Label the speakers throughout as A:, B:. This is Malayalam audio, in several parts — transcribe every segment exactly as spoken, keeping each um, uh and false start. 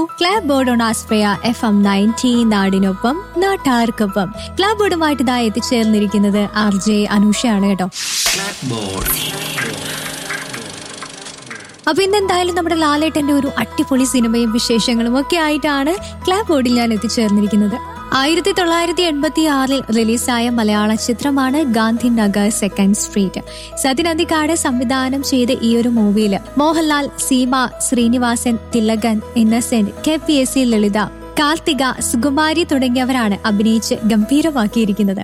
A: ക്ലാബ് board on ആസ്പ്രയ F M ninety നാടിനൊപ്പം നാട്ടാർക്കൊപ്പം. ക്ലാബ് ബോർഡുമായിട്ട് ഇതാ എത്തിച്ചേർന്നിരിക്കുന്നത് ആർ ജെ അനൂഷയാണ് കേട്ടോ. അപ്പൊ ഇന്ന് എന്തായാലും നമ്മുടെ ലാലേട്ടന്റെ ഒരു അടിപൊളി സിനിമയും വിശേഷങ്ങളും ഒക്കെ ആയിട്ടാണ് ക്ലാബ് ബോർഡിൽ ഞാൻ എത്തിച്ചേർന്നിരിക്കുന്നത്. ആയിരത്തി തൊള്ളായിരത്തി എൺപത്തി ആറിൽ റിലീസായ മലയാള ചിത്രമാണ് ഗാന്ധിനഗർ സെക്കൻഡ് സ്ട്രീറ്റ്. സത്യൻ അന്തിക്കാട് സംവിധാനം ചെയ്ത ഈ ഒരു മൂവിയിൽ Mohanlal, Seema, Sreenivasan, Thilakan, Innocent, K P S C ലളിത, കാർത്തിക, സുകുമാരി തുടങ്ങിയവരാണ് അഭിനയിച്ച് ഗംഭീരമാക്കിയിരിക്കുന്നത്.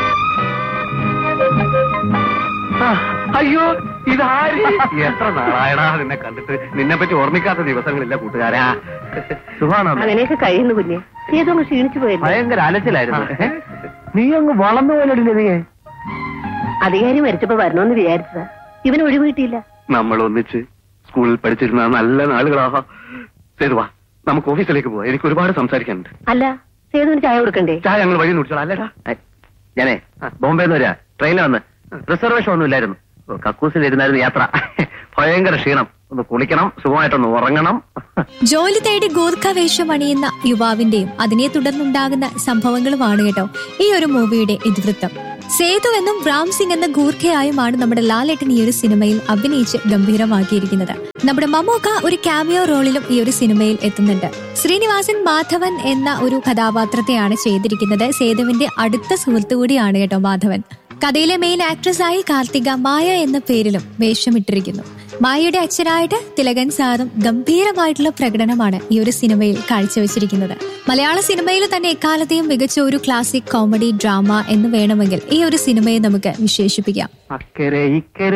B: അയ്യോ, ഇതാര്? എത്ര നാളായടാ നിന്നെ കണ്ടിട്ട്. നിന്നെ പറ്റി ഓർമ്മിക്കാത്ത ദിവസങ്ങളില്ല കൂട്ടുകാരാ. സുഖാണോ?
C: അങ്ങനെയൊക്കെ കഴിയുന്നു കുഞ്ഞെ. നീ ക്ഷീണിച്ചു പോയല്ലോ.
B: ഭയങ്കര അലച്ചിലായിരുന്നു. നീ അങ്ങ് വളർന്നു പോലടില്ലേ? നീ
C: അധികാരി മരിച്ചപ്പോ വരണോന്ന് വിചാരിച്ചതാ, ഇവന് ഒഴിവ് കിട്ടിയില്ല.
B: നമ്മൾ ഒന്നിച്ച് സ്കൂളിൽ പഠിച്ചിരുന്ന നല്ല നാളുകളാഹാ. സേതുവാ, നമുക്ക് ഓഫീസിലേക്ക് പോവാം. എനിക്ക് ഒരുപാട് സംസാരിക്കാനുണ്ട്.
C: അല്ല, സേതുവിന് ചായ കൊടുക്കണ്ടേ?
B: ചായ ഞങ്ങൾ വഴി കുടിച്ചോളാം. അല്ലേടാ, ഞാനേ ബോംബെന്ന് വരാ. ട്രെയിനിൽ വന്ന് റിസർവേഷൻ ഒന്നും ഇല്ലായിരുന്നു. കക്കൂസിലിരുന്നായിരുന്നു യാത്ര. ഭയങ്കര ക്ഷീണം. ഒന്ന് കുളിക്കണം, സുഖമായിട്ടൊന്ന് ഉറങ്ങണം.
A: ജോലി തേടി ഗൂർഖ വേഷം അണിയുന്ന യുവാവിന്റെയും അതിനെ തുടർന്നുണ്ടാകുന്ന സംഭവങ്ങളുമാണ് കേട്ടോ ഈ ഒരു മൂവിയുടെ ഇതിവൃത്തം. സേതു എന്നും രാം സിംഗ് എന്ന ഗൂർഖയായുമാണ് നമ്മുടെ ലാലേട്ടൻ ഈ ഒരു സിനിമയിൽ അഭിനയിച്ച് ഗംഭീരമാക്കിയിരിക്കുന്നത്. നമ്മുടെ മമ്മൂക്ക ഒരു ക്യാമിയോ റോളിലും ഈ ഒരു സിനിമയിൽ എത്തുന്നുണ്ട്. ശ്രീനിവാസൻ മാധവൻ എന്ന ഒരു കഥാപാത്രത്തെയാണ് ചെയ്തിരിക്കുന്നത്. സേതുവിന്റെ അടുത്ത സുഹൃത്തു കൂടിയാണ് കേട്ടോ മാധവൻ. കഥയിലെ മെയിൻ ആക്ട്രസായി കാർത്തിക മായ എന്ന പേരിലും വേഷമിട്ടിരിക്കുന്നു. മായയുടെ അച്ഛനായിട്ട് തിലകൻ സാറും ഗംഭീരമായിട്ടുള്ള പ്രകടനമാണ് ഈ ഒരു സിനിമയിൽ കാഴ്ചവെച്ചിരിക്കുന്നത്. മലയാള സിനിമയിൽ തന്നെ എക്കാലത്തെയും മികച്ച ഒരു ക്ലാസിക് കോമഡി ഡ്രാമ എന്ന് വേണമെങ്കിൽ ഈ ഒരു സിനിമയെ നമുക്ക് വിശേഷിപ്പിക്കാം.